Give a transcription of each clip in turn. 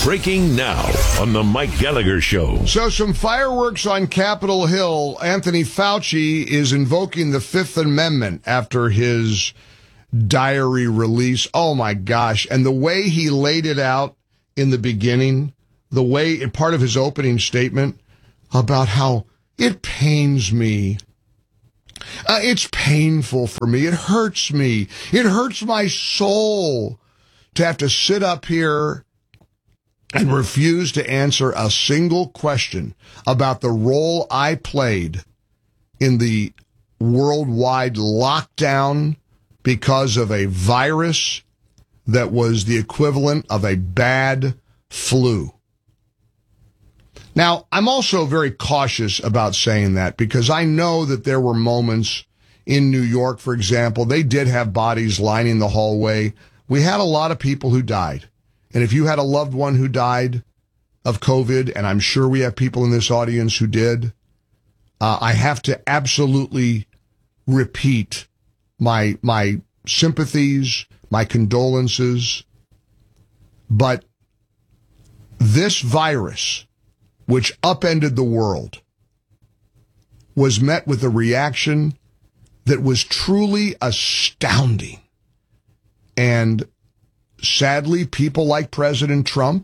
Breaking now on the Mike Gallagher Show. So some fireworks on Capitol Hill. Anthony Fauci is invoking the Fifth Amendment after his diary release. Oh my gosh. And the way he laid it out in the beginning, the way, part of his opening statement about how it pains me. It's painful for me. It hurts me. It hurts my soul to have to sit up here and refuse to answer a single question about the role I played in the worldwide lockdown because of a virus that was the equivalent of a bad flu. Now, I'm also very cautious about saying that because I know that there were moments in New York, for example, they did have bodies lining the hallway. We had a lot of people who died. And if you had a loved one who died of COVID, and I'm sure we have people in this audience who did, I have to absolutely repeat my sympathies, my condolences. But this virus, which upended the world, was met with a reaction that was truly astounding. And sadly, people like President Trump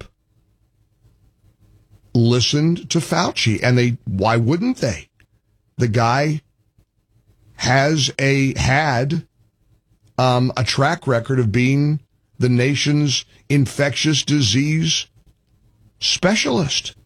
listened to Fauci, and why wouldn't they? The guy had a track record of being the nation's infectious disease specialist.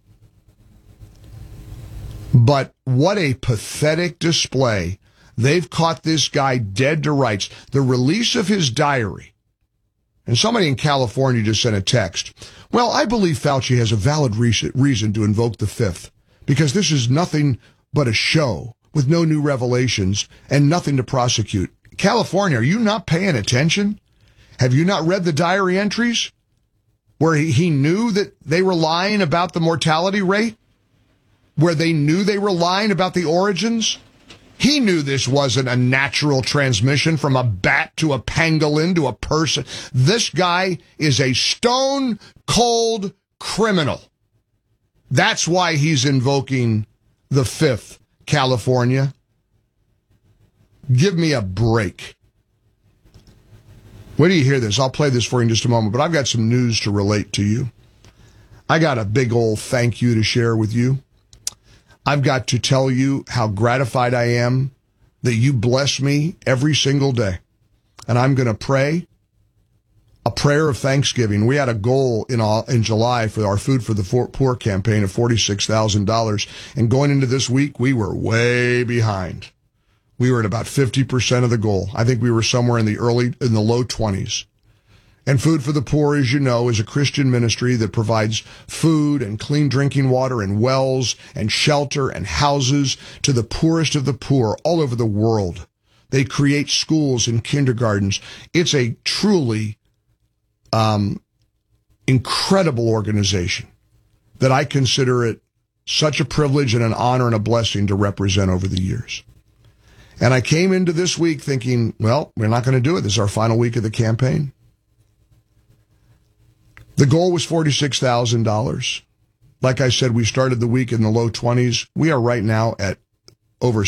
But what a pathetic display. They've caught this guy dead to rights. The release of his diary. And somebody in California just sent a text. Well, I believe Fauci has a valid reason to invoke the Fifth, because this is nothing but a show with no new revelations and nothing to prosecute. California, are you not paying attention? Have you not read the diary entries where he knew that they were lying about the mortality rate? Where they knew they were lying about the origins? He knew this wasn't a natural transmission from a bat to a pangolin to a person. This guy is a stone-cold criminal. That's why he's invoking the Fifth, California. Give me a break. Wait till you hear this. I'll play this for you in just a moment, but I've got some news to relate to you. I got a big old thank you to share with you. I've got to tell you how gratified I am that you bless me every single day. And I'm going to pray a prayer of thanksgiving. We had a goal in July for our Food for the Poor campaign of $46,000. And going into this week, we were way behind. We were at about 50% of the goal. I think we were somewhere in the low 20s. And Food for the Poor, as you know, is a Christian ministry that provides food and clean drinking water and wells and shelter and houses to the poorest of the poor all over the world. They create schools and kindergartens. It's a truly incredible organization that I consider it such a privilege and an honor and a blessing to represent over the years. And I came into this week thinking, well, we're not going to do it. This is our final week of the campaign. The goal was $46,000. Like I said, we started the week in the low 20s. We are right now at over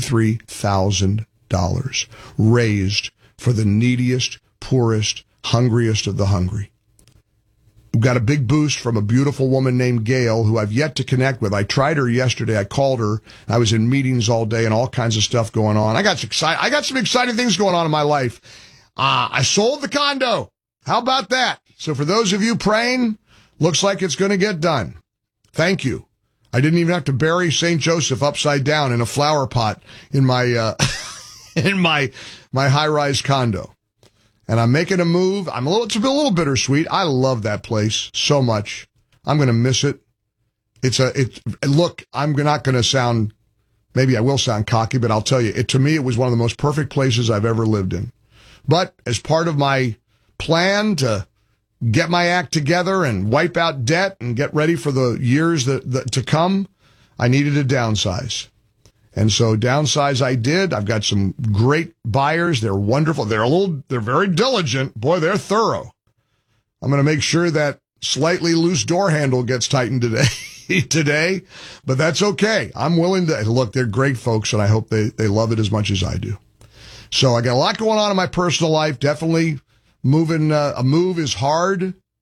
$63,000 raised for the neediest, poorest, hungriest of the hungry. We've got a big boost from a beautiful woman named Gail, who I've yet to connect with. I tried her yesterday. I called her. I was in meetings all day and all kinds of stuff going on. I got some exciting things going on in my life. I sold the condo. How about that? So for those of you praying, looks like it's going to get done. Thank you. I didn't even have to bury St. Joseph upside down in a flower pot in my in my high-rise condo. And I'm making a move. It's a little bittersweet. I love that place so much. I'm going to miss it. Look, I'm not going to sound, maybe I will sound cocky, but I'll tell you, to me, it was one of the most perfect places I've ever lived in. But as part of my plan to get my act together and wipe out debt and get ready for the years that to come, I needed to downsize. And so downsize I did. I've got some great buyers. They're wonderful. They're very diligent. Boy, they're thorough. I'm going to make sure that slightly loose door handle gets tightened today, but that's okay. I'm willing to look. They're great folks, and I hope they love it as much as I do. So I got a lot going on in my personal life. Definitely moving. A move is hard.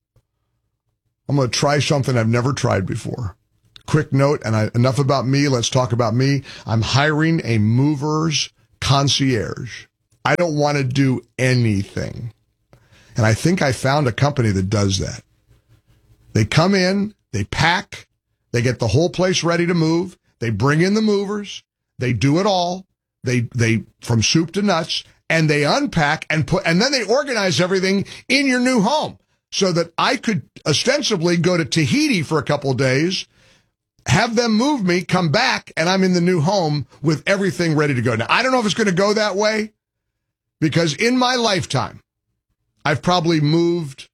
I'm going to try something I've never tried before. Quick note, and enough about me. Let's talk about me. I'm hiring a mover's concierge. I don't want to do anything. And I think I found a company that does that. They come in, they pack, they get the whole place ready to move, they bring in the movers, they do it all, they from soup to nuts, and they unpack and then they organize everything in your new home so that I could ostensibly go to Tahiti for a couple of days, have them move me, come back, and I'm in the new home with everything ready to go. Now, I don't know if it's going to go that way, because in my lifetime, I've probably moved,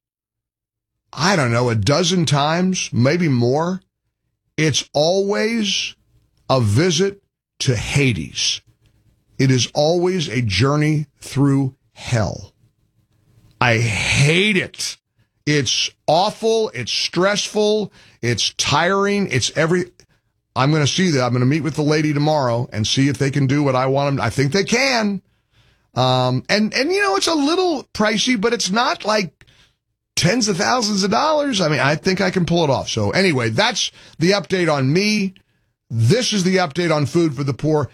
I don't know, a dozen times, maybe more. It's always a visit to Hades. It is always a journey through hell. I hate it. It's awful. It's stressful. It's tiring. I'm going to see that. I'm going to meet with the lady tomorrow and see if they can do what I want them. I think they can. And it's a little pricey, but it's not like tens of thousands of dollars. I mean, I think I can pull it off. So anyway, that's the update on me. This is the update on Food for the Poor.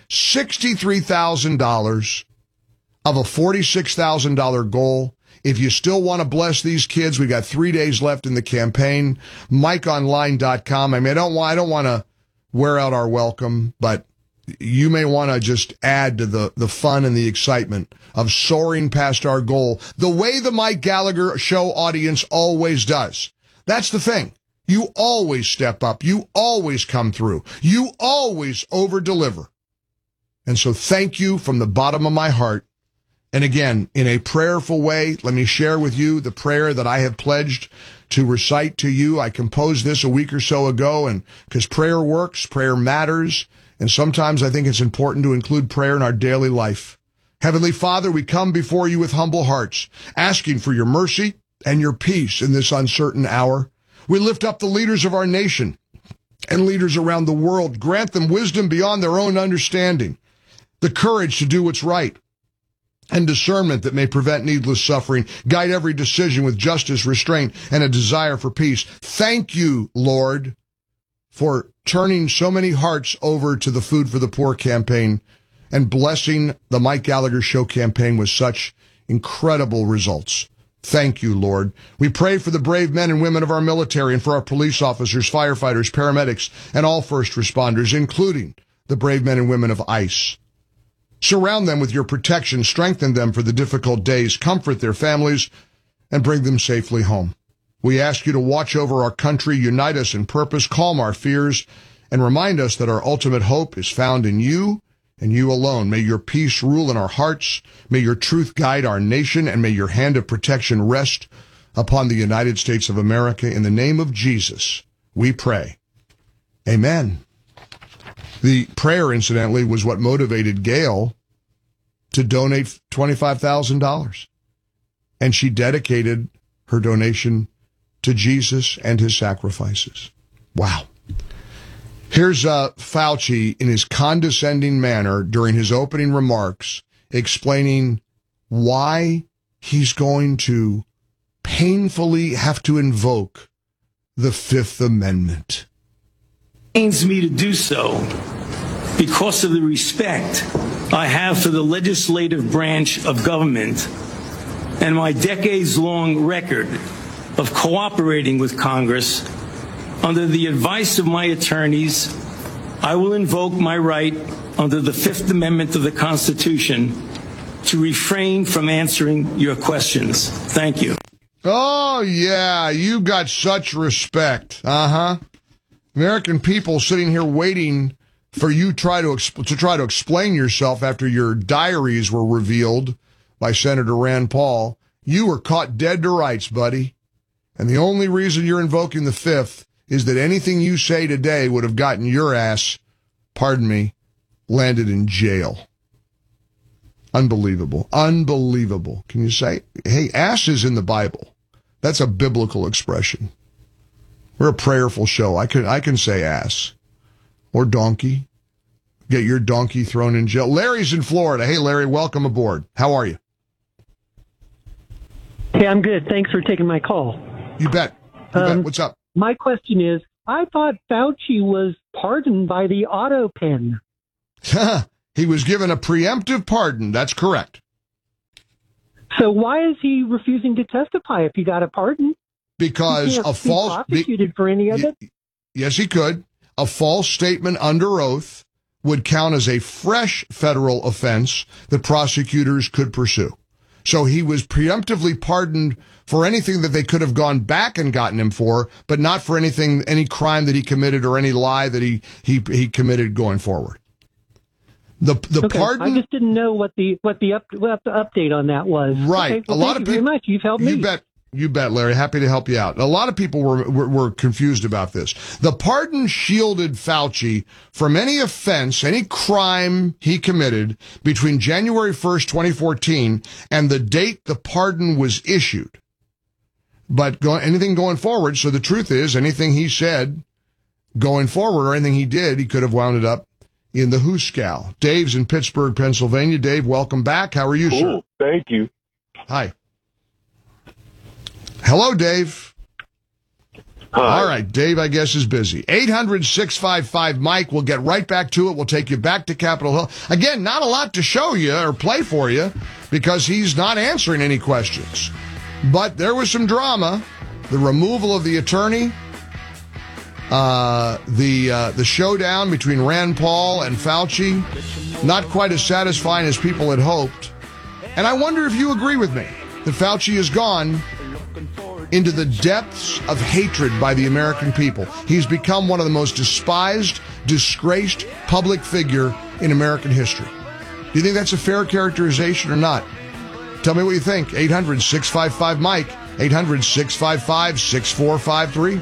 $63,000 of a $46,000 goal. If you still want to bless these kids, we got 3 days left in the campaign. MikeOnline.com. I mean, I don't want to wear out our welcome, but you may want to just add to the fun and the excitement of soaring past our goal the way the Mike Gallagher Show audience always does. That's the thing. You always step up. You always come through. You always over-deliver. And so thank you from the bottom of my heart. And again, in a prayerful way, let me share with you the prayer that I have pledged to recite to you. I composed this a week or so ago, and because prayer works, prayer matters, and sometimes I think it's important to include prayer in our daily life. Heavenly Father, we come before you with humble hearts, asking for your mercy and your peace in this uncertain hour. We lift up the leaders of our nation and leaders around the world. Grant them wisdom beyond their own understanding, the courage to do what's right, and discernment that may prevent needless suffering. Guide every decision with justice, restraint, and a desire for peace. Thank you, Lord, for turning so many hearts over to the Food for the Poor campaign and blessing the Mike Gallagher Show campaign with such incredible results. Thank you, Lord. We pray for the brave men and women of our military and for our police officers, firefighters, paramedics, and all first responders, including the brave men and women of ICE. Surround them with your protection, strengthen them for the difficult days, comfort their families, and bring them safely home. We ask you to watch over our country, unite us in purpose, calm our fears, and remind us that our ultimate hope is found in you and you alone. May your peace rule in our hearts, may your truth guide our nation, and may your hand of protection rest upon the United States of America. In the name of Jesus, we pray. Amen. The prayer, incidentally, was what motivated Gail to donate $25,000. And she dedicated her donation to Jesus and his sacrifices. Wow. Here's Fauci in his condescending manner during his opening remarks explaining why he's going to painfully have to invoke the Fifth Amendment. Pains me to do so because of the respect I have for the legislative branch of government and my decades-long record of cooperating with Congress. Under the advice of my attorneys, I will invoke my right under the Fifth Amendment of the Constitution to refrain from answering your questions. Thank you. Oh, yeah, you got such respect. American people sitting here waiting for you to try to explain yourself after your diaries were revealed by Senator Rand Paul. You were caught dead to rights, buddy. And the only reason you're invoking the Fifth is that anything you say today would have gotten your ass, landed in jail. Unbelievable. Unbelievable. Can you say, hey, ass is in the Bible. That's a biblical expression. We're a prayerful show. I can say ass or donkey. Get your donkey thrown in jail. Larry's in Florida. Hey, Larry, welcome aboard. How are you? Hey, I'm good. Thanks for taking my call. You bet. What's up? My question is, I thought Fauci was pardoned by the auto pen. He was given a preemptive pardon. That's correct. So why is he refusing to testify if he got a pardon? Because he can't be prosecuted for any of it? Yes, he could. A false statement under oath would count as a fresh federal offense that prosecutors could pursue. So he was preemptively pardoned for anything that they could have gone back and gotten him for, but not for any crime that he committed or any lie that he committed going forward. The pardon. I just didn't know what the update on that was. Right. Okay, well, a lot of people. Very much. You've helped me. You bet, Larry. Happy to help you out. A lot of people were confused about this. The pardon shielded Fauci from any offense, any crime he committed between January 1st, 2014 and the date the pardon was issued. But anything going forward, so the truth is, anything he said going forward or anything he did, he could have wound it up in the Hooskow. Dave's in Pittsburgh, Pennsylvania. Dave, welcome back. How are you, sir? Thank you. Hi. Hello, Dave. Hi. All right, Dave, I guess, is busy. 800-655-MIKE. We'll get right back to it. We'll take you back to Capitol Hill. Again, not a lot to show you or play for you because he's not answering any questions. But there was some drama. The removal of the attorney, the showdown between Rand Paul and Fauci, not quite as satisfying as people had hoped. And I wonder if you agree with me that Fauci has gone into the depths of hatred by the American people. He's become one of the most despised, disgraced public figure in American history. Do you think that's a fair characterization or not? Tell me what you think. 800-655-MIKE. 800-655-6453.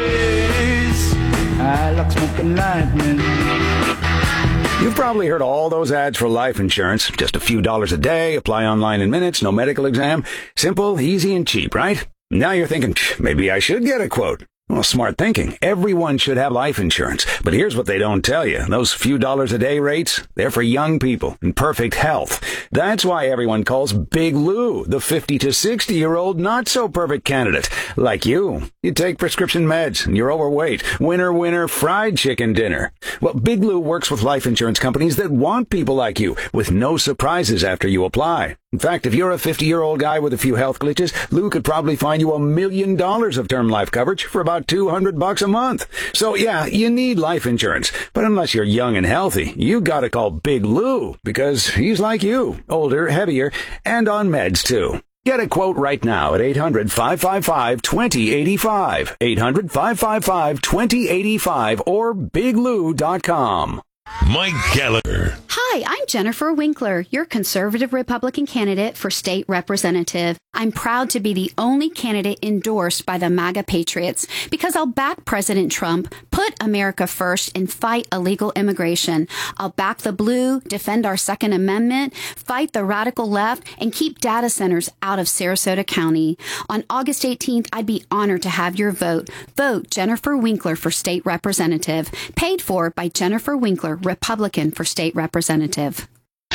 I like smoking lightning. You've probably heard all those ads for life insurance. Just a few dollars a day, apply online in minutes, no medical exam. Simple, easy, and cheap, right? Now you're thinking, maybe I should get a quote. Well, smart thinking. Everyone should have life insurance. But here's what they don't tell you. Those few dollars a day rates, they're for young people in perfect health. That's why everyone calls Big Lou the 50 to 60-year-old not-so-perfect candidate. Like you. You take prescription meds and you're overweight. Winner, winner, fried chicken dinner. Well, Big Lou works with life insurance companies that want people like you with no surprises after you apply. In fact, if you're a 50-year-old guy with a few health glitches, Lou could probably find you $1 million of term life coverage for about $200 a month. So yeah, you need life insurance. But unless you're young and healthy, you gotta call Big Lou because he's like you, older, heavier, and on meds too. Get a quote right now at 800-555-2085, 800-555-2085, or biglou.com. Mike Gallagher. Hi, I'm Jennifer Winkler, your conservative Republican candidate for state representative. I'm proud to be the only candidate endorsed by the MAGA Patriots because I'll back President Trump, put America first, and fight illegal immigration. I'll back the blue, defend our Second Amendment, fight the radical left, and keep data centers out of Sarasota County. On August 18th, I'd be honored to have your vote. Vote Jennifer Winkler for state representative. Paid for by Jennifer Winkler, Republican for state representative.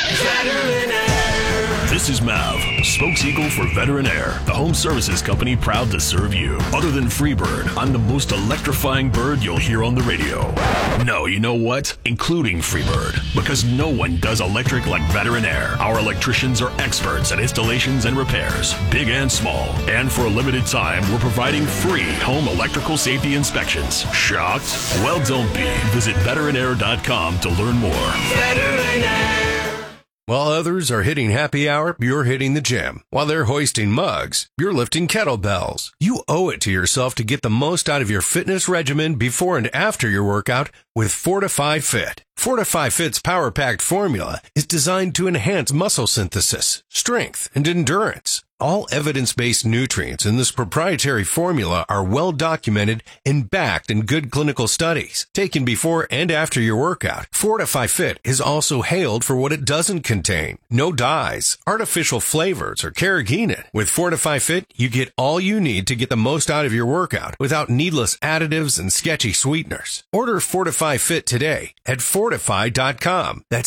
This is Mav, spokes-eagle for Veteran Air, the home services company proud to serve you. Other than Freebird, I'm the most electrifying bird you'll hear on the radio. No, you know what? Including Freebird, because no one does electric like Veteran Air. Our electricians are experts at installations and repairs, big and small. And for a limited time, we're providing free home electrical safety inspections. Shocked? Well, don't be. Visit veteranair.com to learn more. Veteran Air. While others are hitting happy hour, you're hitting the gym. While they're hoisting mugs, you're lifting kettlebells. You owe it to yourself to get the most out of your fitness regimen before and after your workout with Fortify Fit. Fortify Fit's power-packed formula is designed to enhance muscle synthesis, strength, and endurance. All evidence-based nutrients in this proprietary formula are well documented and backed in good clinical studies. Taken before and after your workout, Fortify Fit is also hailed for what it doesn't contain. No dyes, artificial flavors, or carrageenan. With Fortify Fit, you get all you need to get the most out of your workout without needless additives and sketchy sweeteners. Order Fortify Fit today at Fortify.com. That's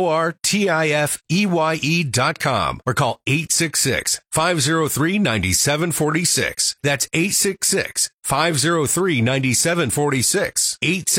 FORTIFEYE.com or call 866-503-9746. That's 866-503-9746.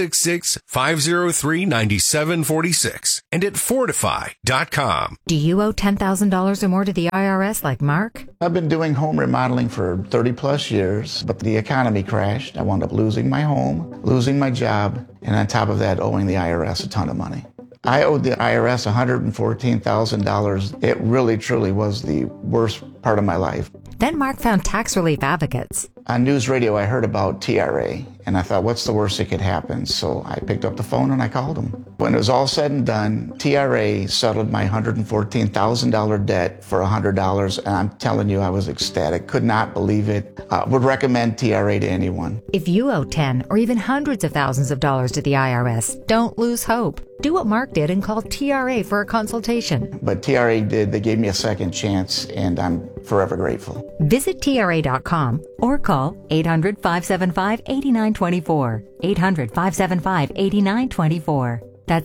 866-503-9746. And at Fortify.com. Do you owe $10,000 or more to the IRS like Mark? I've been doing home remodeling for 30 plus years, but the economy crashed. I wound up losing my home, losing my job, and on top of that, owing the IRS a ton of money. I owed the IRS $114,000. It really, truly was the worst part of my life. Then Mark found tax relief advocates. On news radio, I heard about TRA, and I thought, what's the worst that could happen? So I picked up the phone and I called them. When it was all said and done, TRA settled my $114,000 debt for $100, and I'm telling you, I was ecstatic. Could not believe it. Would recommend TRA to anyone. If you owe 10 or even hundreds of thousands of dollars to the IRS, don't lose hope. Do what Mark did and call TRA for a consultation. But TRA did. They gave me a second chance, and I'm forever grateful. Visit TRA.com or call 800-575-8924. 800-575-8924. That's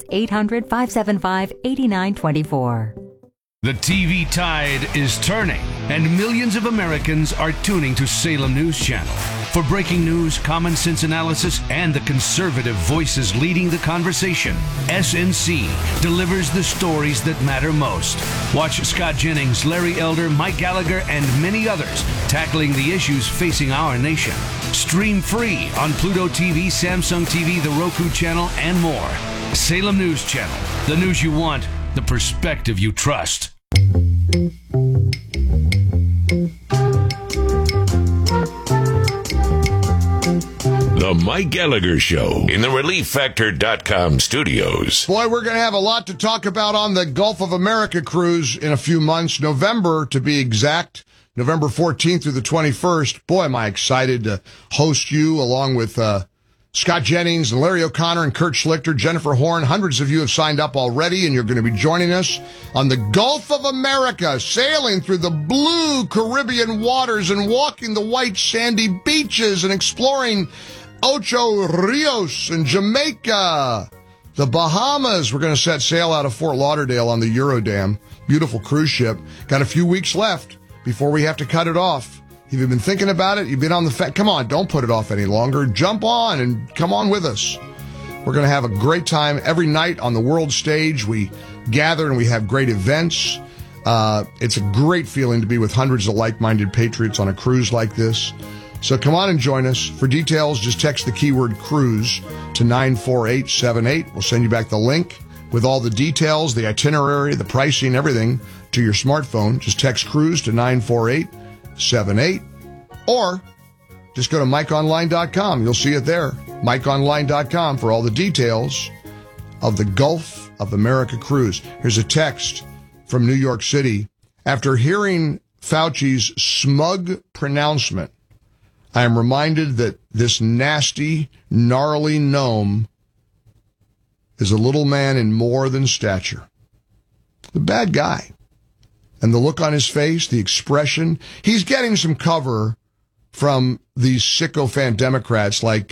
800-575-8924. The TV tide is turning, and millions of Americans are tuning to Salem News Channel. For breaking news, common sense analysis, and the conservative voices leading the conversation, SNC delivers the stories that matter most. Watch Scott Jennings, Larry Elder, Mike Gallagher, and many others tackling the issues facing our nation. Stream free on Pluto TV, Samsung TV, the Roku channel, and more. Salem News Channel. The news you want, the perspective you trust. The Mike Gallagher Show in the ReliefFactor.com studios. Boy, we're going to have a lot to talk about on the Gulf of America cruise in a few months. November, to be exact. November 14th through the 21st. Boy, am I excited to host you along with Scott Jennings and Larry O'Connor and Kurt Schlichter, Jennifer Horn. Hundreds of you have signed up already, and you're going to be joining us on the Gulf of America, sailing through the blue Caribbean waters and walking the white sandy beaches and exploring Ocho Rios in Jamaica, the Bahamas. We're going to set sail out of Fort Lauderdale on the Eurodam. Beautiful cruise ship. Got a few weeks left before we have to cut it off. If you've been thinking about it, you've been on the come on, don't put it off any longer. Jump on and come on with us. We're going to have a great time every night on the world stage. We gather and we have great events. It's a great feeling to be with hundreds of like-minded patriots on a cruise like this. So come on and join us. For details, just text the keyword cruise to 94878. We'll send you back the link with all the details, the itinerary, the pricing, everything to your smartphone. Just text cruise to 94878 or just go to MikeOnline.com. You'll see it there. MikeOnline.com for all the details of the Gulf of America cruise. Here's a text from New York City. After hearing Fauci's smug pronouncement, I am reminded that this nasty, gnarly gnome is a little man in more than stature. The bad guy. And the look on his face, the expression, he's getting some cover from these sycophant Democrats like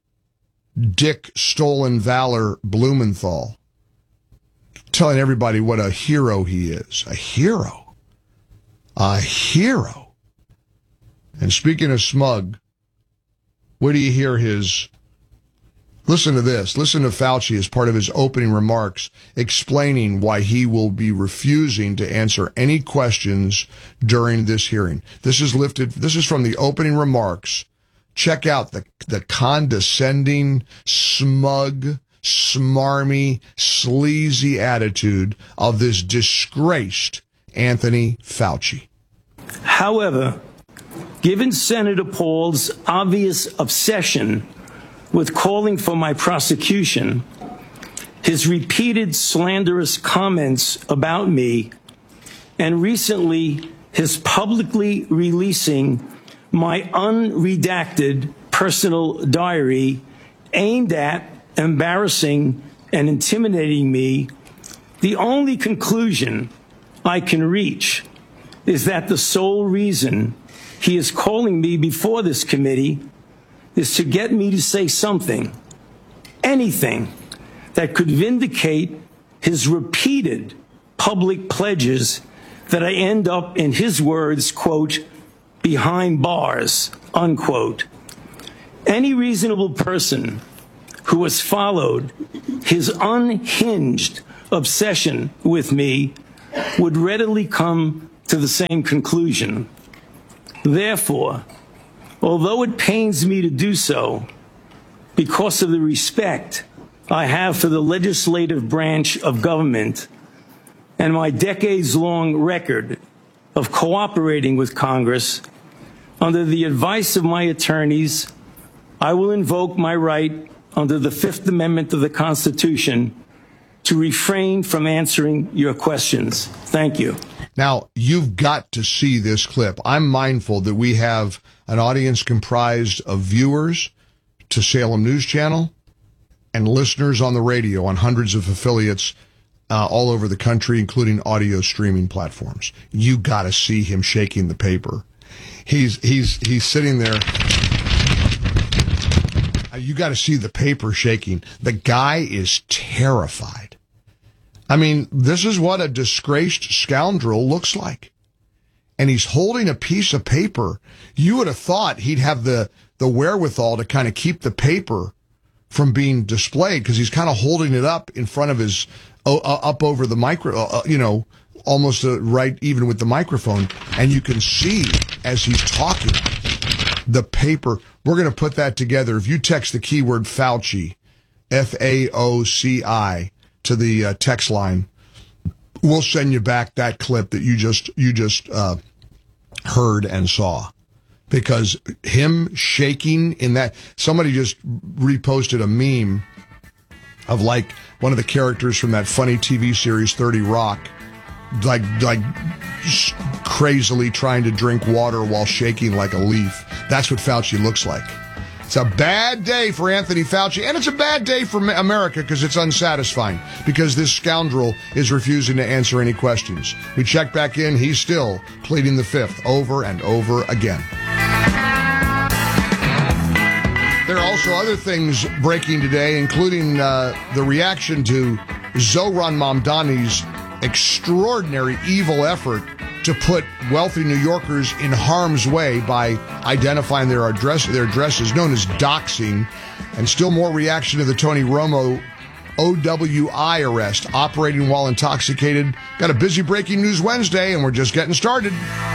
Dick Stolen Valor Blumenthal, telling everybody what a hero he is. A hero. A hero. And speaking of smug, what do you hear his... Listen to this. Listen to Fauci as part of his opening remarks explaining why he will be refusing to answer any questions during this hearing. This is from the opening remarks. Check out the condescending, smug, smarmy, sleazy attitude of this disgraced Anthony Fauci. However, given Senator Paul's obvious obsession with calling for my prosecution, his repeated slanderous comments about me, and recently his publicly releasing my unredacted personal diary aimed at embarrassing and intimidating me, the only conclusion I can reach is that the sole reason he is calling me before this committee is to get me to say something, anything, that could vindicate his repeated public pledges that I end up, in his words, quote, behind bars, unquote. Any reasonable person who has followed his unhinged obsession with me would readily come to the same conclusion. Therefore, although it pains me to do so, because of the respect I have for the legislative branch of government and my decades-long record of cooperating with Congress, under the advice of my attorneys, I will invoke my right under the Fifth Amendment of the Constitution to refrain from answering your questions. Thank you. Now, you've got to see this clip. I'm mindful that we have an audience comprised of viewers to Salem News Channel and listeners on the radio on hundreds of affiliates all over the country, including audio streaming platforms. You got to see him shaking the paper. He's sitting there. You got to see the paper shaking. The guy is terrified. I mean, this is what a disgraced scoundrel looks like. And he's holding a piece of paper. You would have thought he'd have the wherewithal to kind of keep the paper from being displayed, because he's kind of holding it up in front of his, up over the micro, almost right even with the microphone. And you can see as he's talking, the paper. We're going to put that together. If you text the keyword Fauci, FAOCI, to the text line, we'll send you back that clip that you just heard and saw. Because him shaking in that, somebody just reposted a meme of like one of the characters from that funny TV series 30 Rock, like crazily trying to drink water while shaking like a leaf. That's what Fauci looks like. It's a bad day for Anthony Fauci, and it's a bad day for America because it's unsatisfying, because this scoundrel is refusing to answer any questions. We check back in, he's still pleading the fifth over and over again. There are also other things breaking today, including the reaction to Zohran Mamdani's extraordinary evil effort to put wealthy New Yorkers in harm's way by identifying their addresses, known as doxing, and still more reaction to the Tony Romo OWI arrest, operating while intoxicated. Got a busy breaking news Wednesday, and we're just getting started.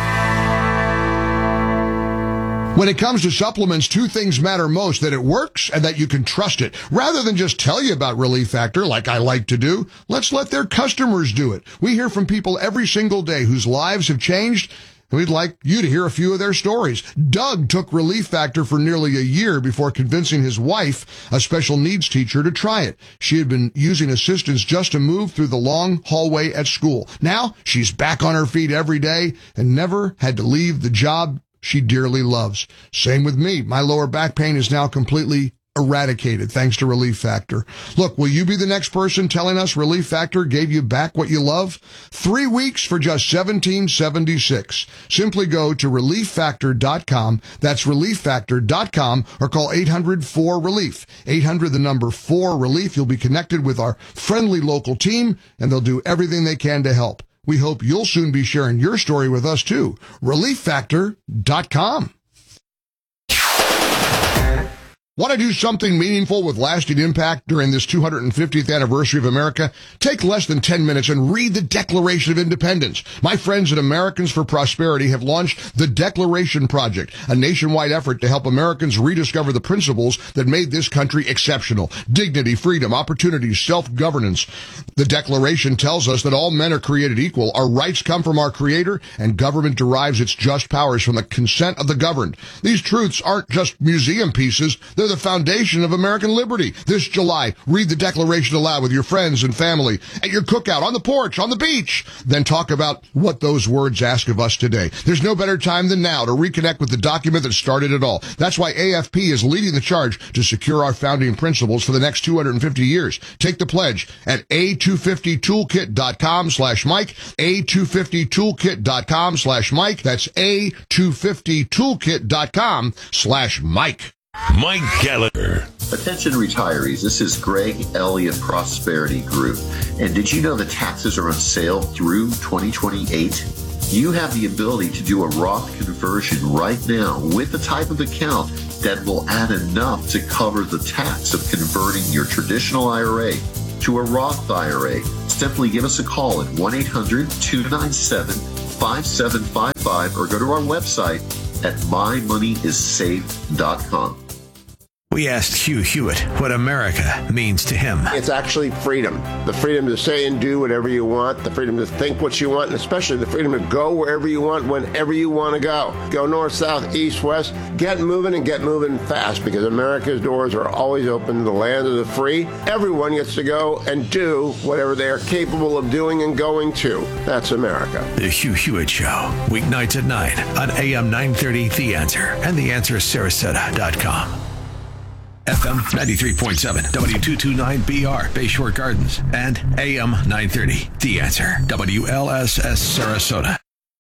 When it comes to supplements, two things matter most: that it works and that you can trust it. Rather than just tell you about Relief Factor, like I like to do, let's let their customers do it. We hear from people every single day whose lives have changed, and we'd like you to hear a few of their stories. Doug took Relief Factor for nearly a year before convincing his wife, a special needs teacher, to try it. She had been using assistance just to move through the long hallway at school. Now she's back on her feet every day and never had to leave the job she dearly loves. Same with me. My lower back pain is now completely eradicated thanks to Relief Factor. Look, will you be the next person telling us Relief Factor gave you back what you love? 3 weeks for just $17.76. Simply go to ReliefFactor.com. That's ReliefFactor.com, or call 800-4RELIEF. 800, the number 4-RELIEF. You'll be connected with our friendly local team, and they'll do everything they can to help. We hope you'll soon be sharing your story with us, too. ReliefFactor.com. Want to do something meaningful with lasting impact during this 250th anniversary of America? Take less than 10 minutes and read the Declaration of Independence. My friends at Americans for Prosperity have launched the Declaration Project, a nationwide effort to help Americans rediscover the principles that made this country exceptional: dignity, freedom, opportunity, self-governance. The Declaration tells us that all men are created equal, our rights come from our Creator, and government derives its just powers from the consent of the governed. These truths aren't just museum pieces. They're the foundation of American liberty. This July, read the Declaration aloud with your friends and family, at your cookout, on the porch, on the beach. Then talk about what those words ask of us today. There's no better time than now to reconnect with the document that started it all. That's why AFP is leading the charge to secure our founding principles for the next 250 years. Take the pledge at a250toolkit.com/Mike, a250toolkit.com/Mike. That's a250toolkit.com/Mike. Mike Gallagher. Attention retirees, this is Greg Elliott Prosperity Group. And did you know that taxes are on sale through 2028? You have the ability to do a Roth conversion right now with the type of account that will add enough to cover the tax of converting your traditional IRA to a Roth IRA. Simply give us a call at 1-800-297-5755 or go to our website at mymoneyissafe.com. We asked Hugh Hewitt what America means to him. It's actually freedom. The freedom to say and do whatever you want, the freedom to think what you want, and especially the freedom to go wherever you want, whenever you want to go. Go north, south, east, west. Get moving and get moving fast, because America's doors are always open to the land of the free. Everyone gets to go and do whatever they are capable of doing and going to. That's America. The Hugh Hewitt Show, weeknights at 9 on AM 930 The Answer and TheAnswerSarasota.com. FM 93.7, W229BR, Bayshore Gardens, and AM 930, The Answer, WLSS Sarasota.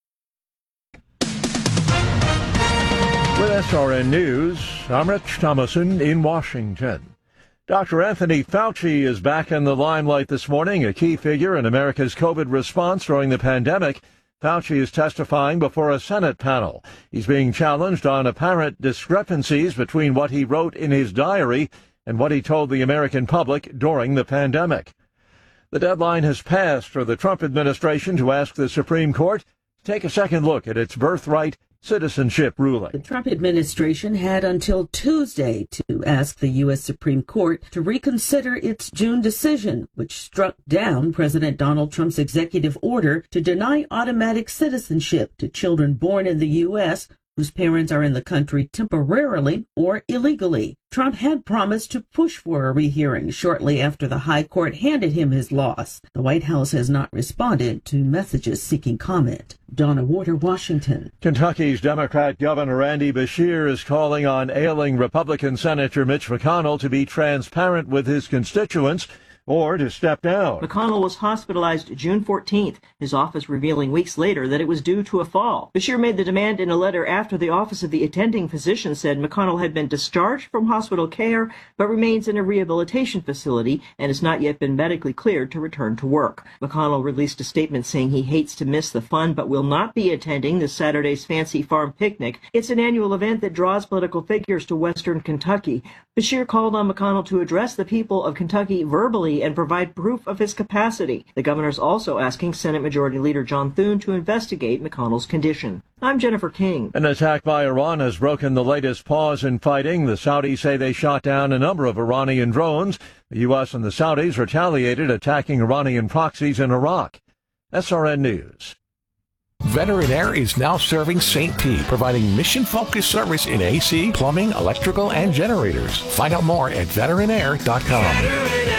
With SRN News, I'm Rich Thomason in Washington. Dr. Anthony Fauci is back in the limelight this morning, a key figure in America's COVID response during the pandemic. Fauci is testifying before a Senate panel. He's being challenged on apparent discrepancies between what he wrote in his diary and what he told the American public during the pandemic. The deadline has passed for the Trump administration to ask the Supreme Court to take a second look at its birthright citizenship ruling. The Trump administration had until Tuesday to ask the U.S. Supreme Court to reconsider its June decision, which struck down President Donald Trump's executive order to deny automatic citizenship to children born in the U.S. whose parents are in the country temporarily or illegally. Trump had promised to push for a rehearing shortly after the High Court handed him his loss. The White House has not responded to messages seeking comment. Donna Warder, Washington. Kentucky's Democrat Governor Andy Beshear is calling on ailing Republican Senator Mitch McConnell to be transparent with his constituents or to step down. McConnell was hospitalized June 14th, his office revealing weeks later that it was due to a fall. Beshear made the demand in a letter after the Office of the Attending Physician said McConnell had been discharged from hospital care but remains in a rehabilitation facility and has not yet been medically cleared to return to work. McConnell released a statement saying he hates to miss the fun but will not be attending this Saturday's Fancy Farm Picnic. It's an annual event that draws political figures to Western Kentucky. Beshear called on McConnell to address the people of Kentucky verbally and provide proof of his capacity. The governor's also asking Senate Majority Leader John Thune to investigate McConnell's condition. I'm Jennifer King. An attack by Iran has broken the latest pause in fighting. The Saudis say they shot down a number of Iranian drones. The U.S. and the Saudis retaliated, attacking Iranian proxies in Iraq. SRN News. Veteran Air is now serving St. Pete, providing mission-focused service in AC, plumbing, electrical, and generators. Find out more at veteranair.com.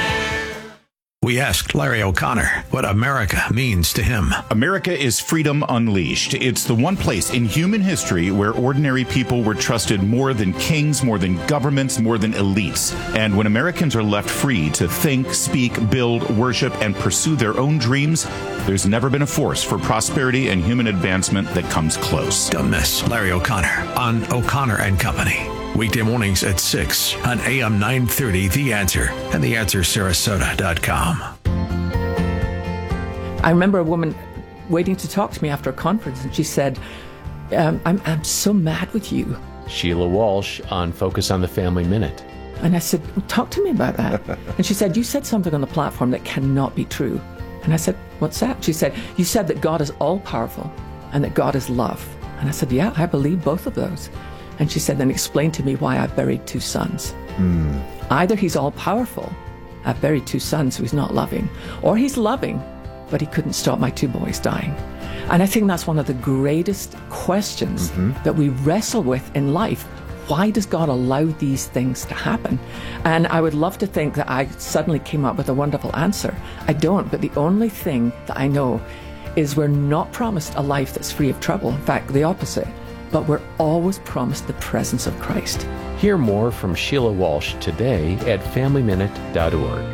We asked Larry O'Connor what America means to him. America is freedom unleashed. It's the one place in human history where ordinary people were trusted more than kings, more than governments, more than elites. And when Americans are left free to think, speak, build, worship, and pursue their own dreams, there's never been a force for prosperity and human advancement that comes close. Don't miss Larry O'Connor on O'Connor and Company. Weekday mornings at 6 on AM 930 The Answer and TheAnswerSarasota.com. I remember a woman waiting to talk to me after a conference, and she said, I'm so mad with you. Sheila Walsh on Focus on the Family Minute. And I said, talk to me about that. And she said, you said something on the platform that cannot be true. And I said, what's that? She said, you said that God is all-powerful and that God is love. And I said, yeah, I believe both of those. And she said, then explain to me why I buried two sons. Either he's all-powerful, I've buried two sons who he's not loving, or he's loving, but he couldn't stop my two boys dying. And I think that's one of the greatest questions that we wrestle with in life. why does God allow these things to happen? And I would love to think that I suddenly came up with a wonderful answer. I don't, but the only thing that I know is we're not promised a life that's free of trouble. In fact, the opposite. But we're always promised the presence of Christ. Hear more from Sheila Walsh today at FamilyMinute.org.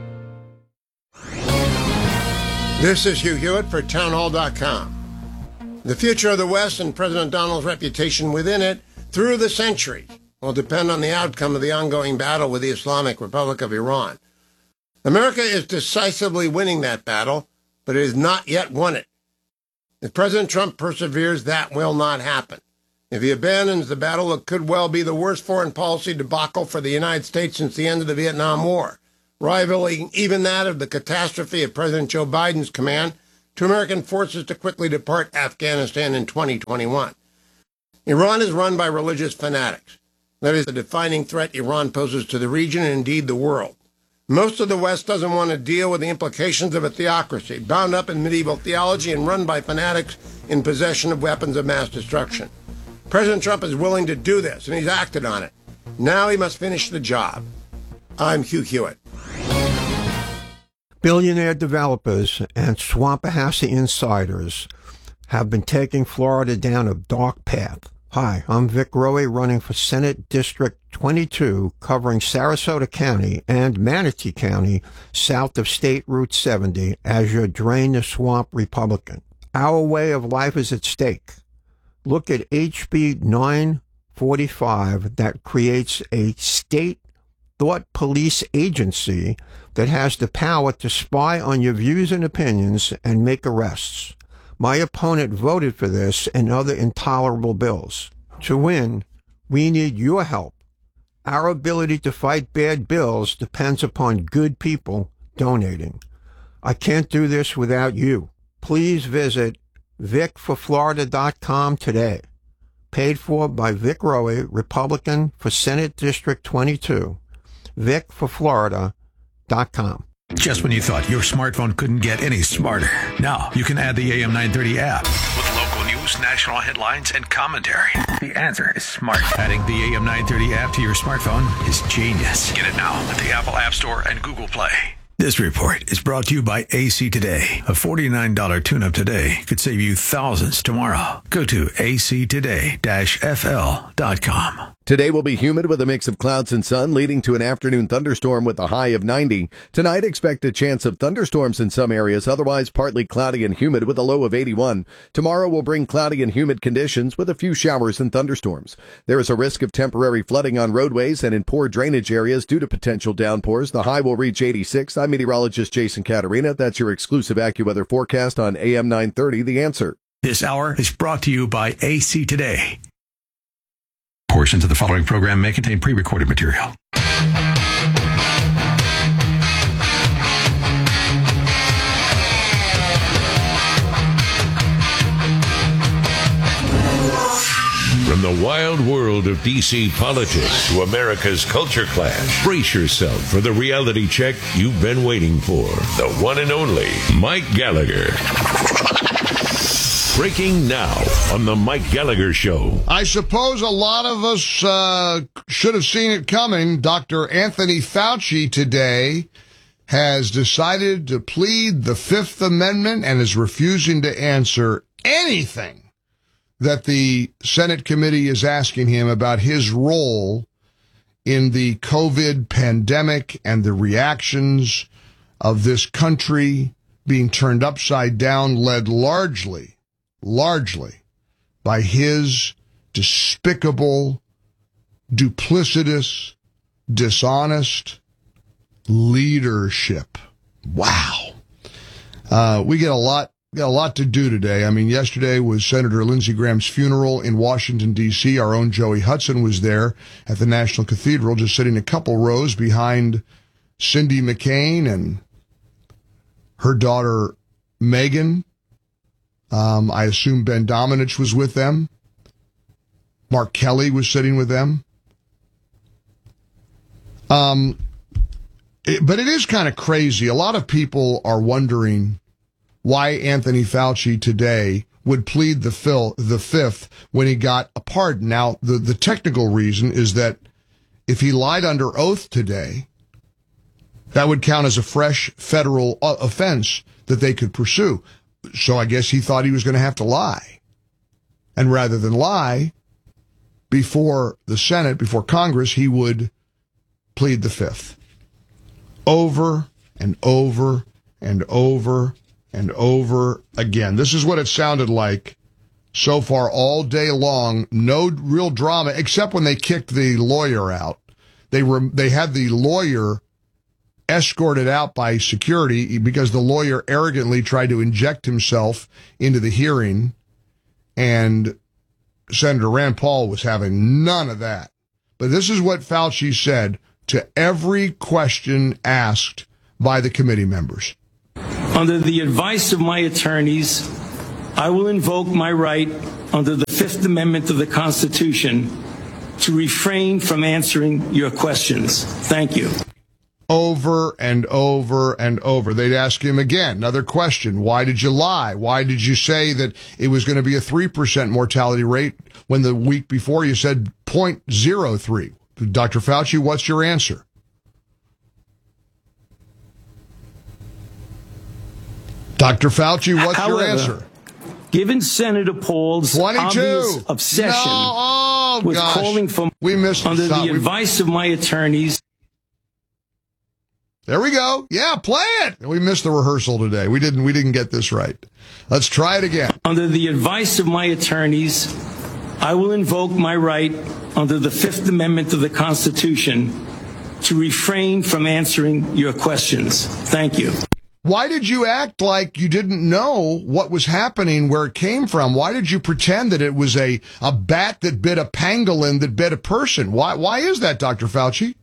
This is Hugh Hewitt for townhall.com. The future of the West and President Donald's reputation within it through the century will depend on the outcome of the ongoing battle with the Islamic Republic of Iran. America is decisively winning that battle, but it has not yet won it. If President Trump perseveres, that will not happen. If he abandons the battle, it could well be the worst foreign policy debacle for the United States since the end of the Vietnam War, rivaling even that of the catastrophe of President Joe Biden's command to American forces to quickly depart Afghanistan in 2021. Iran is run by religious fanatics. That is the defining threat Iran poses to the region and indeed the world. Most of the West doesn't want to deal with the implications of a theocracy, bound up in medieval theology and run by fanatics in possession of weapons of mass destruction. President Trump is willing to do this, and he's acted on it. Now he must finish the job. I'm Hugh Hewitt. Billionaire developers and Swampahasset insiders have been taking Florida down a dark path. Hi, I'm Vic Rowe, running for Senate District 22, covering Sarasota County and Manatee County, south of State Route 70, as your Drain the Swamp Republican. Our way of life is at stake. Look at HB 945 that creates a state thought police agency that has the power to spy on your views and opinions and make arrests. My opponent voted for this and other intolerable bills. To win, we need your help. Our ability to fight bad bills depends upon good people donating. I can't do this without you. Please visit VicForFlorida.com today. Paid for by Vic Rowe, Republican for Senate District 22. VicForFlorida.com. Just when you thought your smartphone couldn't get any smarter, now you can add the AM 930 app with local news, national headlines, and commentary. The answer is smart. Adding the AM 930 app to your smartphone is genius. Get it now at the Apple App Store and Google Play. This report is brought to you by AC Today. A $49 tune-up today could save you thousands tomorrow. Go to actoday-fl.com. Today will be humid with a mix of clouds and sun, leading to an afternoon thunderstorm with a high of 90. Tonight, expect a chance of thunderstorms in some areas, otherwise partly cloudy and humid with a low of 81. Tomorrow will bring cloudy and humid conditions with a few showers and thunderstorms. There is a risk of temporary flooding on roadways and in poor drainage areas due to potential downpours. The high will reach 86. I'm meteorologist Jason Caterina. That's your exclusive AccuWeather forecast on AM 930, The Answer. This hour is brought to you by AC Today. Portions of the following program may contain pre-recorded material. From the wild world of D.C. politics to America's culture clash, brace yourself for the reality check you've been waiting for. The one and only Mike Gallagher. Breaking now on the Mike Gallagher Show. I suppose a lot of us should have seen it coming. Dr. Anthony Fauci today has decided to plead the Fifth Amendment and is refusing to answer anything that the Senate committee is asking him about his role in the COVID pandemic and the reactions of this country being turned upside down, led largely by his despicable, duplicitous, dishonest leadership. Wow. We get a lot to do today. I mean, yesterday was Senator Lindsey Graham's funeral in Washington, D.C. Our own Joey Hudson was there at the National Cathedral, just sitting a couple rows behind Cindy McCain and her daughter, Megan. I assume Ben Domenech was with them. Mark Kelly was sitting with them. But it is kind of crazy. A lot of people are wondering why Anthony Fauci today would plead the fifth when he got a pardon. Now, the technical reason is that if he lied under oath today, that would count as a fresh federal offense that they could pursue. So I guess he thought he was going to have to lie. And rather than lie before the Senate, before Congress, he would plead the fifth. Over and over and over and over again. This is what it sounded like so far all day long. No real drama, except when they kicked the lawyer out. They had the lawyer escorted out by security because the lawyer arrogantly tried to inject himself into the hearing, and Senator Rand Paul was having none of that. But this is what Fauci said to every question asked by the committee members. Under the advice of my attorneys, I will invoke my right under the Fifth Amendment of the Constitution to refrain from answering your questions. Thank you. Over and over and over. They'd ask him again, another question. Why did you lie? Why did you say that it was going to be a 3% mortality rate when the week before you said 0.03? Dr. Fauci, what's your answer? Dr. Fauci, what's your answer? Given Senator Paul's 22. Obvious obsession with calling for under the advice of my attorneys. There we go. Yeah, play it. We missed the rehearsal today. We didn't get this right. Let's try it again. Under the advice of my attorneys, I will invoke my right under the Fifth Amendment of the Constitution to refrain from answering your questions. Thank you. Why did you act like you didn't know what was happening, where it came from? Why did you pretend that it was a bat that bit a pangolin that bit a person? Why is that, Dr. Fauci?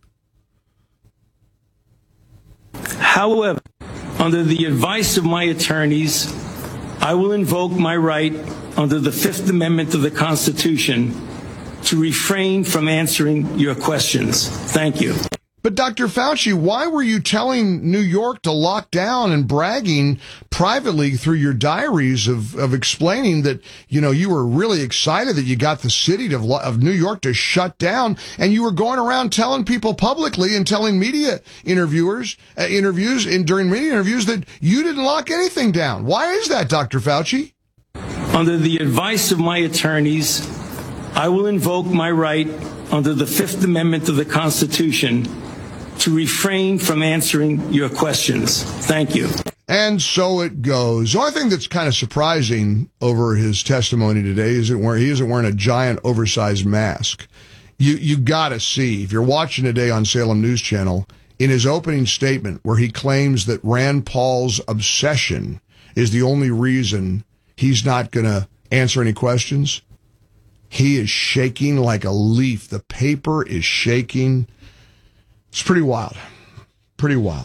However, under the advice of my attorneys, I will invoke my right under the Fifth Amendment of the Constitution to refrain from answering your questions. Thank you. But Dr. Fauci, why were you telling New York to lock down and bragging privately through your diaries of explaining that, you were really excited that you got the city of New York to shut down, and you were going around telling people publicly and telling media during media interviews that you didn't lock anything down? Why is that, Dr. Fauci? Under the advice of my attorneys, I will invoke my right under the Fifth Amendment of the Constitution to refrain from answering your questions. Thank you. And so it goes. The only thing that's kind of surprising over his testimony today is that he isn't wearing a giant oversized mask. You got to see, if you're watching today on Salem News Channel, in his opening statement where he claims that Rand Paul's obsession is the only reason he's not going to answer any questions, he is shaking like a leaf. The paper is shaking. It's pretty wild. Pretty wild.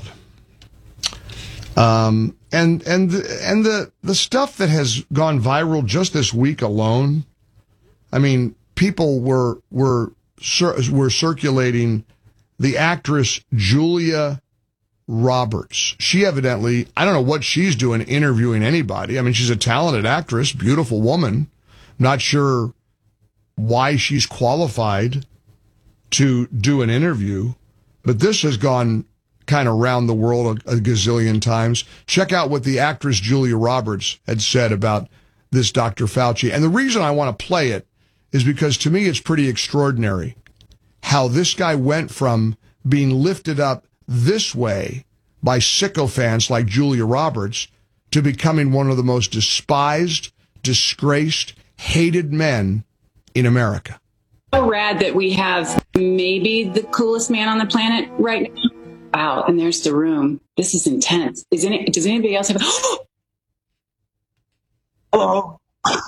And the stuff that has gone viral just this week alone, I mean, people were circulating the actress Julia Roberts. She evidently, I don't know what she's doing interviewing anybody. I mean, she's a talented actress, beautiful woman. Not sure why she's qualified to do an interview, but this has gone kind of around the world a gazillion times. Check out what the actress Julia Roberts had said about this Dr. Fauci. And the reason I want to play it is because to me it's pretty extraordinary how this guy went from being lifted up this way by sycophants like Julia Roberts to becoming one of the most despised, disgraced, hated men in America. So rad that we have maybe the coolest man on the planet right now. Wow, and there's the room. This is intense. Does anybody else have Hello.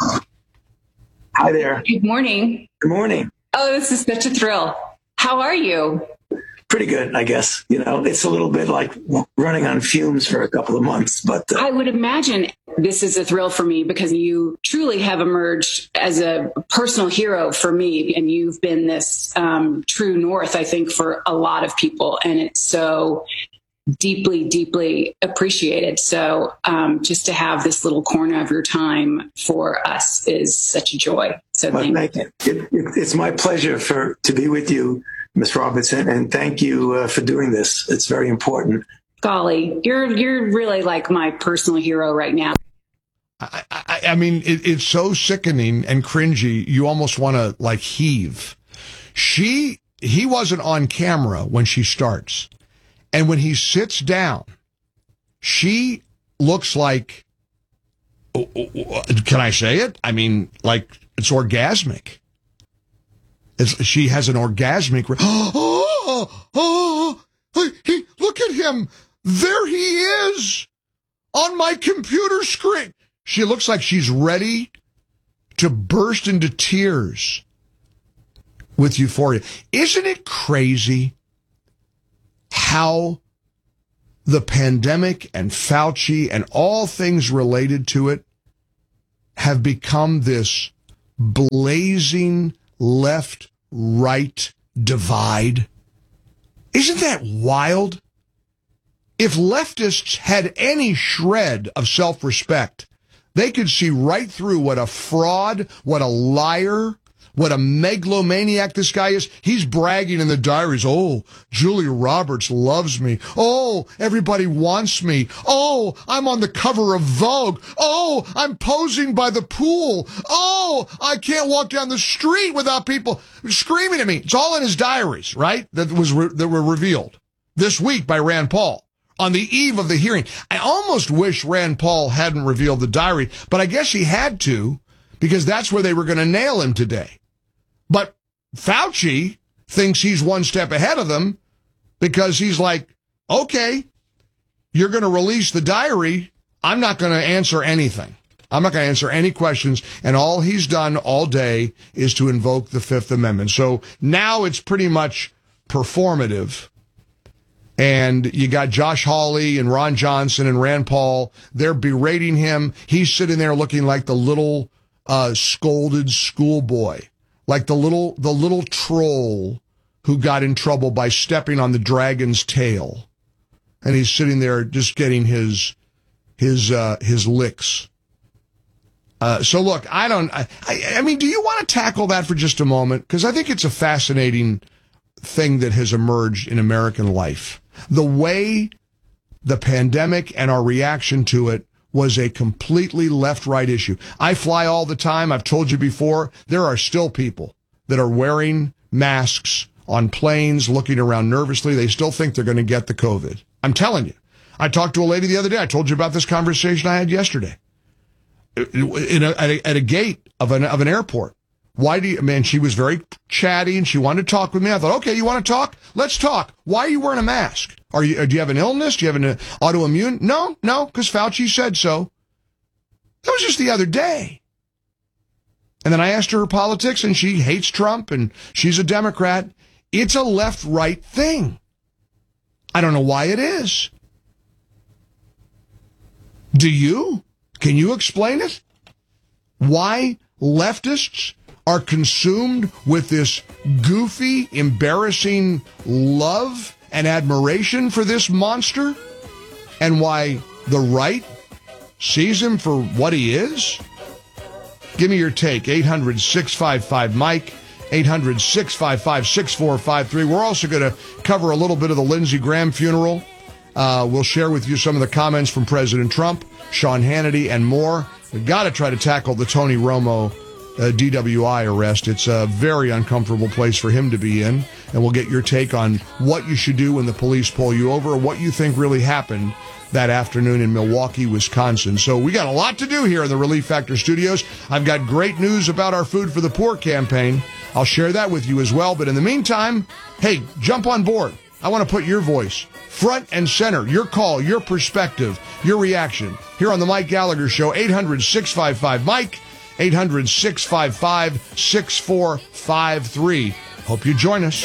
Hi there. Good morning. Good morning. Oh, this is such a thrill. How are you? Pretty good, I guess. It's a little bit like running on fumes for a couple of months, but I would imagine this is a thrill for me because you truly have emerged as a personal hero for me, and you've been this true north, I think, for a lot of people. And it's so deeply, deeply appreciated. So just to have this little corner of your time for us is such a joy. So thank you. It's my pleasure to be with you, Ms. Robertson, and thank you for doing this. It's very important. Golly, you're really like my personal hero right now. I mean, it's so sickening and cringy. You almost want to like heave. He wasn't on camera when she starts. And when he sits down, she looks like, can I say it? I mean, like it's orgasmic. She has an orgasmic. Look at him. There he is on my computer screen. She looks like she's ready to burst into tears with euphoria. Isn't it crazy how the pandemic and Fauci and all things related to it have become this blazing left-right divide? Isn't that wild? If leftists had any shred of self-respect, they could see right through what a fraud, what a liar, what a megalomaniac this guy is. He's bragging in the diaries. Oh, Julia Roberts loves me. Oh, everybody wants me. Oh, I'm on the cover of Vogue. Oh, I'm posing by the pool. Oh, I can't walk down the street without people screaming at me. It's all in his diaries, right? That were revealed this week by Rand Paul on the eve of the hearing. I almost wish Rand Paul hadn't revealed the diary, but I guess he had to because that's where they were going to nail him today. But Fauci thinks he's one step ahead of them because he's like, okay, you're going to release the diary. I'm not going to answer anything. I'm not going to answer any questions. And all he's done all day is to invoke the Fifth Amendment. So now it's pretty much performative. And you got Josh Hawley and Ron Johnson and Rand Paul. They're berating him. He's sitting there looking like the little scolded schoolboy. Like the little troll who got in trouble by stepping on the dragon's tail. And he's sitting there just getting his licks. So look, I mean, do you want to tackle that for just a moment? Because I think it's a fascinating thing that has emerged in American life. The way the pandemic and our reaction to it was a completely left-right issue. I fly all the time. I've told you before, there are still people that are wearing masks on planes, looking around nervously. They still think they're going to get the COVID. I'm telling you. I talked to a lady the other day. I told you about this conversation I had yesterday at a gate of an airport. She was very chatty and she wanted to talk with me. I thought, okay, you want to talk? Let's talk. Why are you wearing a mask? Do you have an illness? Do you have an autoimmune? No, because Fauci said so. That was just the other day. And then I asked her politics and she hates Trump and she's a Democrat. It's a left-right thing. I don't know why it is. Do you? Can you explain it? Why leftists are consumed with this goofy, embarrassing love and admiration for this monster, and why the right sees him for what he is? Give me your take. 800-655-MIKE, 800-655-6453. We're also going to cover a little bit of the Lindsey Graham funeral. We'll share with you some of the comments from President Trump, Sean Hannity, and more. We've got to try to tackle the Tony Romo DWI arrest. It's a very uncomfortable place for him to be in, and we'll get your take on what you should do when the police pull you over, or what you think really happened that afternoon in Milwaukee, Wisconsin. So we got a lot to do here in the Relief Factor studios. I've got great news about our Food for the Poor campaign. I'll share that with you as well. But in the meantime, hey, jump on board. I want to put your voice front and center, your call, your perspective, your reaction here on the Mike Gallagher Show. 800-655-MIKE, 800-655-6453. Hope you join us.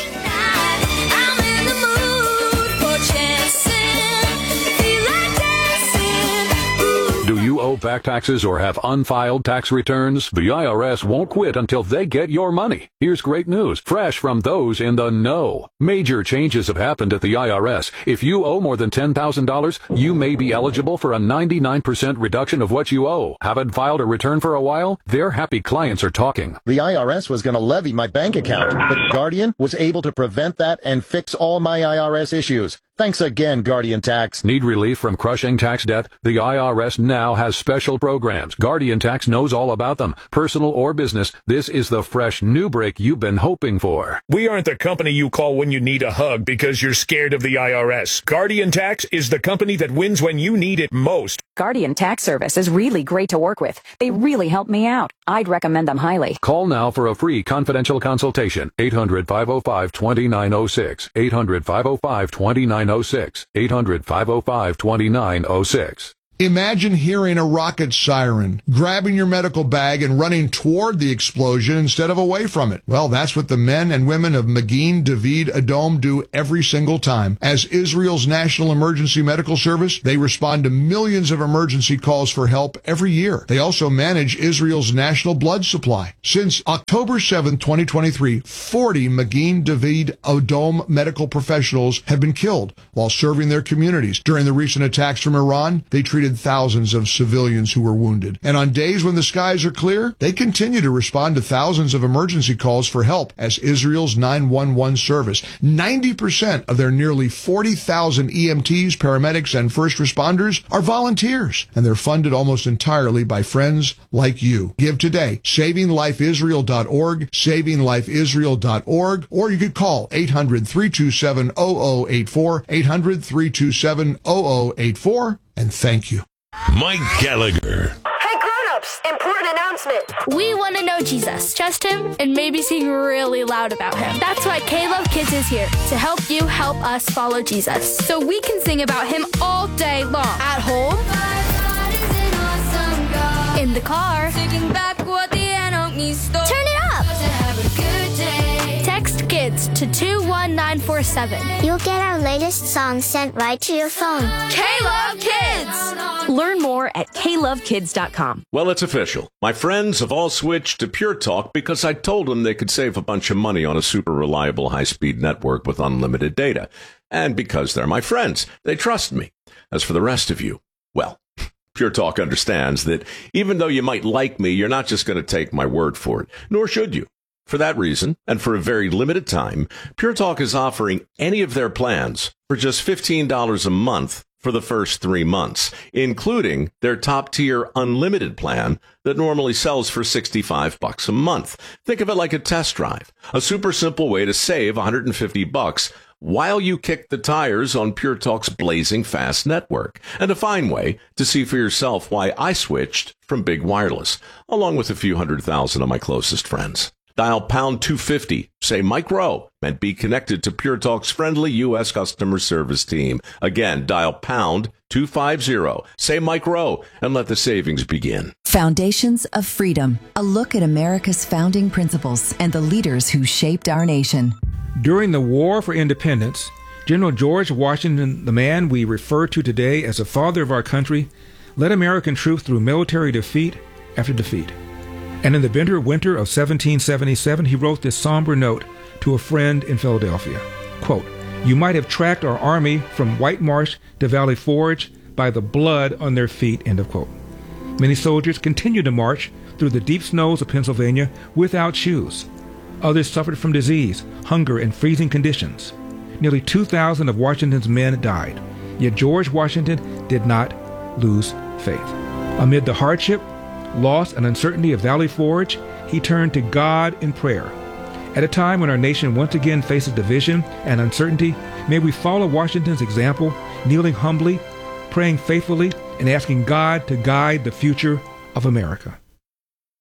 Do you owe owe back taxes or have unfiled tax returns? The IRS won't quit until they get your money. Here's great news, fresh from those in the know. Major changes have happened at the IRS. If you owe more than $10,000, you may be eligible for a 99% reduction of what you owe. Haven't filed a return for a while? Their happy clients are talking. The IRS was going to levy my bank account, but Guardian was able to prevent that and fix all my IRS issues. Thanks again, Guardian Tax. Need relief from crushing tax debt? The IRS now has special programs. Guardian Tax knows all about them. Personal or business, this is the fresh new break you've been hoping for. We aren't the company you call when you need a hug because you're scared of the IRS. Guardian Tax is the company that wins when you need it most. Guardian Tax Service is really great to work with. They really help me out. I'd recommend them highly. Call now for a free confidential consultation. 800-505-2906. 800-505-2906. 800-505-2906. Imagine hearing a rocket siren, grabbing your medical bag and running toward the explosion instead of away from it. Well, that's what the men and women of Magen David Adom do every single time. As Israel's National Emergency Medical Service, they respond to millions of emergency calls for help every year. They also manage Israel's national blood supply. Since October 7, 2023, 40 Magen David Adom medical professionals have been killed while serving their communities. During the recent attacks from Iran, they treated thousands of civilians who were wounded. And on days when the skies are clear, they continue to respond to thousands of emergency calls for help as Israel's 911 service. 90% of their nearly 40,000 EMTs, paramedics, and first responders are volunteers, and they're funded almost entirely by friends like you. Give today. SavingLifeIsrael.org, SavingLifeIsrael.org, or you could call 800-327-0084, 800-327-0084, and thank you. Mike Gallagher. Hey grown-ups, important announcement. We want to know Jesus, trust him, and maybe sing really loud about him. That's why K-Love Kids is here, to help you help us follow Jesus. So we can sing about him all day long. At home, in the car, singing back what the enemy stole. Turn it up. Text KIDS to 21947. You'll get our latest songs sent right to your phone. K-Love Kids! Learn more at klovekids.com. Well, it's official. My friends have all switched to Pure Talk because I told them they could save a bunch of money on a super reliable high-speed network with unlimited data. And because they're my friends, they trust me. As for the rest of you, well, Pure Talk understands that even though you might like me, you're not just going to take my word for it, nor should you. For that reason, and for a very limited time, Pure Talk is offering any of their plans for just $15 a month for the first 3 months, including their top-tier unlimited plan that normally sells for $65 a month. Think of it like a test drive, a super simple way to save $150 while you kick the tires on Pure Talk's blazing fast network, and a fine way to see for yourself why I switched from Big Wireless, along with a few 100,000 of my closest friends. Dial pound 250, say Mike Rowe, and be connected to Pure Talk's friendly U.S. customer service team. Again, dial pound 250, say Mike Rowe, and let the savings begin. Foundations of Freedom, a look at America's founding principles and the leaders who shaped our nation. During the War for Independence, General George Washington, the man we refer to today as the father of our country, led American troops through military defeat after defeat. And in the bitter winter of 1777, he wrote this somber note to a friend in Philadelphia. Quote, "You might have tracked our army from White Marsh to Valley Forge by the blood on their feet," end of quote. Many soldiers continued to march through the deep snows of Pennsylvania without shoes. Others suffered from disease, hunger, and freezing conditions. Nearly 2,000 of Washington's men died. Yet George Washington did not lose faith. Amid the hardship, loss, and uncertainty of Valley Forge, he turned to God in prayer. At a time when our nation once again faces division and uncertainty, may we follow Washington's example, kneeling humbly, praying faithfully, and asking God to guide the future of America.